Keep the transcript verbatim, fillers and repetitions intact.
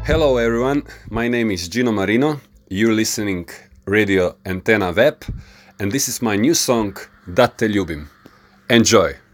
Hello everyone, my name is Gino Marino, you're listening Radio Antenna Web, and this is my new song Da te ljubim. Enjoy!